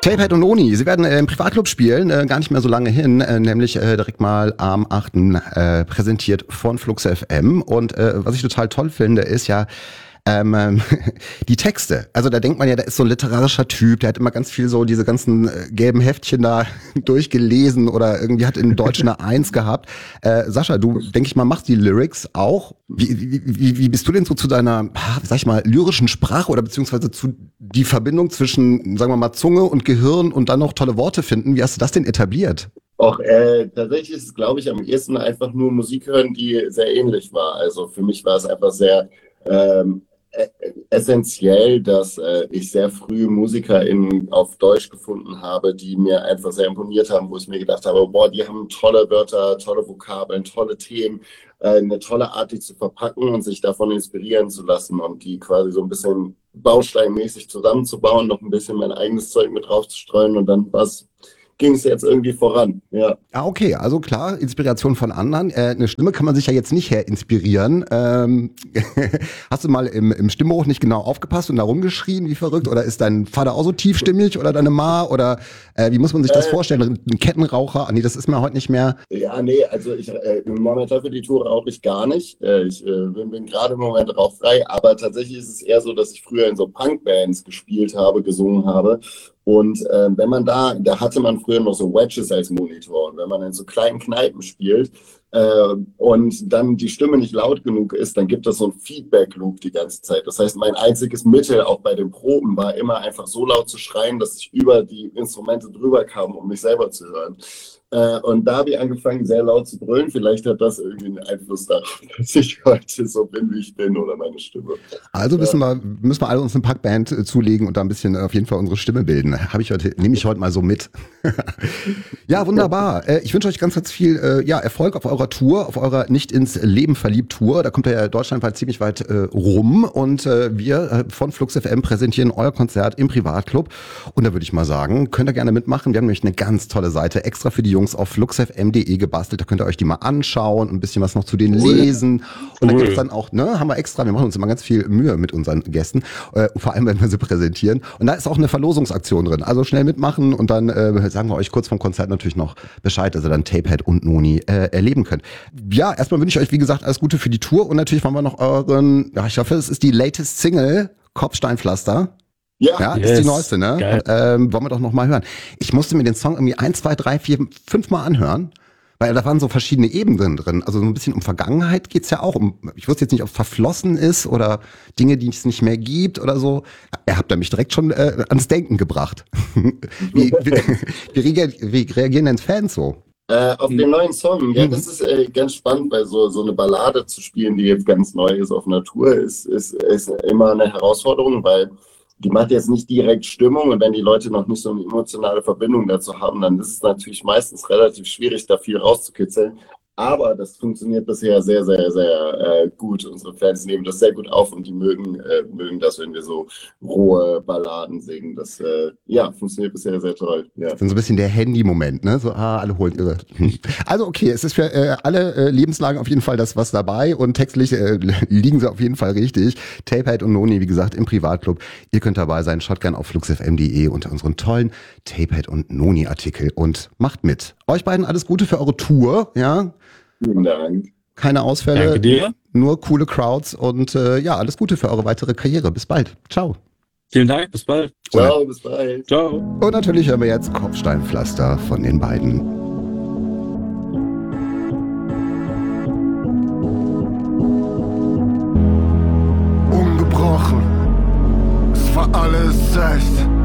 Tapehead und Noni, sie werden im Privatclub spielen, gar nicht mehr so lange hin, nämlich direkt mal am 8. Präsentiert von Flux FM. Und was ich total toll finde, ist ja die Texte. Also da denkt man ja, da ist so ein literarischer Typ, der hat immer ganz viel so diese ganzen gelben Heftchen da durchgelesen oder irgendwie hat in Deutsch eine 1 gehabt. Sascha, du, denke ich mal, machst die Lyrics auch. Wie bist du denn so zu deiner, sag ich mal, lyrischen Sprache oder beziehungsweise zu die Verbindung zwischen, sagen wir mal, Zunge und Gehirn und dann noch tolle Worte finden? Wie hast du das denn etabliert? Auch tatsächlich ist es, glaube ich, am ehesten einfach nur Musik hören, die sehr ähnlich war. Also für mich war es einfach sehr essentiell, dass ich sehr früh MusikerInnen auf Deutsch gefunden habe, die mir einfach sehr imponiert haben, wo ich mir gedacht habe, boah, die haben tolle Wörter, tolle Vokabeln, tolle Themen, eine tolle Art, die zu verpacken und sich davon inspirieren zu lassen und die quasi so ein bisschen bausteinmäßig zusammenzubauen, noch ein bisschen mein eigenes Zeug mit draufzustreuen und dann ging es jetzt irgendwie voran, ja. Ah, okay, also klar, Inspiration von anderen. Eine Stimme kann man sich ja jetzt nicht inspirieren. Hast du mal im Stimmbuch nicht genau aufgepasst und da rumgeschrien wie verrückt? Oder ist dein Vater auch so tiefstimmig oder deine Ma? Oder wie muss man sich das vorstellen? Ein Kettenraucher? Nee, das ist mir heute nicht mehr. Ja, nee, also momentan für die Tour rauche ich gar nicht. Ich bin gerade im Moment rauchfrei, aber tatsächlich ist es eher so, dass ich früher in so Punkbands gespielt habe, gesungen habe. Und wenn man da hatte man früher noch so Wedges als Monitor. Und wenn man in so kleinen Kneipen spielt und dann die Stimme nicht laut genug ist, dann gibt es so einen Feedback-Loop die ganze Zeit. Das heißt, mein einziges Mittel auch bei den Proben war immer einfach so laut zu schreien, dass ich über die Instrumente drüber kam, um mich selber zu hören. Und da habe ich angefangen, sehr laut zu brüllen. Vielleicht hat das irgendwie einen Einfluss darauf, dass ich heute so bin, wie ich bin, oder meine Stimme. Also müssen wir alle uns eine Packband zulegen und da ein bisschen auf jeden Fall unsere Stimme bilden. Nehme ich heute mal so mit. Ja, wunderbar. Ich wünsche euch ganz viel Erfolg auf eurer Tour, auf eurer Nicht ins Leben verliebt Tour. Da kommt ihr ja deutschlandweit ziemlich weit rum und wir von Flux FM präsentieren euer Konzert im Privatclub. Und da würde ich mal sagen, könnt ihr gerne mitmachen. Wir haben nämlich eine ganz tolle Seite extra für die Jungs auf fluxfm.de gebastelt. Da könnt ihr euch die mal anschauen, ein bisschen was noch zu denen lesen. Und dann gibt's dann auch, haben wir extra, wir machen uns immer ganz viel Mühe mit unseren Gästen, vor allem wenn wir sie präsentieren. Und da ist auch eine Verlosungsaktion drin. Also schnell mitmachen und dann sagen wir euch kurz vom Konzert natürlich noch Bescheid, dass ihr dann Tapehead und Noni erleben könnt. Ja, erstmal wünsche ich euch, wie gesagt, alles Gute für die Tour und natürlich wollen wir noch ich hoffe, es ist die latest Single, Kopfsteinpflaster. Ja, ist die neueste, ne? Wollen wir doch noch mal hören. Ich musste mir den Song irgendwie 1, 2, 3, 4, 5 Mal anhören, weil da waren so verschiedene Ebenen drin. Also so ein bisschen um Vergangenheit geht's ja auch. Ich wusste jetzt nicht, ob es verflossen ist oder Dinge, die es nicht mehr gibt oder so. Ihr habt da mich direkt schon ans Denken gebracht. Wie reagieren denn Fans so? Auf den neuen Song, ja, das ist ganz spannend, weil so eine Ballade zu spielen, die jetzt ganz neu ist auf Natur, ist immer eine Herausforderung, weil die macht jetzt nicht direkt Stimmung und wenn die Leute noch nicht so eine emotionale Verbindung dazu haben, dann ist es natürlich meistens relativ schwierig, da viel rauszukitzeln. Aber das funktioniert bisher sehr, sehr, sehr gut. Unsere Fans nehmen das sehr gut auf und die mögen das, wenn wir so rohe Balladen singen. Das funktioniert bisher sehr toll. Ja. Das ist so ein bisschen der Handy-Moment, ne? So, alle holen irre. Also okay, es ist für alle Lebenslagen auf jeden Fall das was dabei und textlich liegen sie auf jeden Fall richtig. Tapehead und Noni, wie gesagt, im Privatclub. Ihr könnt dabei sein, schaut gerne auf fluxfm.de unter unseren tollen Tapehead und Noni-Artikel und macht mit. Euch beiden alles Gute für eure Tour, ja? Vielen Dank. Keine Ausfälle, Danke dir. Nur coole Crowds und alles Gute für eure weitere Karriere. Bis bald. Ciao. Vielen Dank, bis bald. Ciao, bis bald. Ciao. Und natürlich hören wir jetzt Kopfsteinpflaster von den beiden. Ungebrochen, es war alles echt.